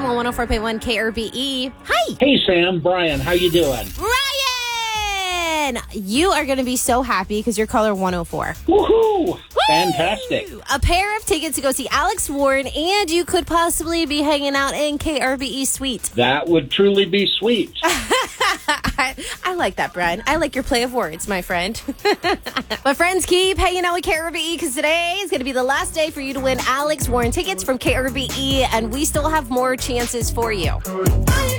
Sam on 104.1 KRBE. Hi. Hey, Sam. Brian, how you doing? Ryan! You are going to be so happy because you're caller 104. Woohoo! Fantastic. A pair of tickets to go see Alex Warren, and you could possibly be hanging out in KRBE Suite. That would truly be sweet. I like that, Brian. I like your play of words, my friend. But friends, keep hanging out with KRBE because today is going to be the last day for you to win Alex Warren tickets from KRBE, and we still have more chances for you.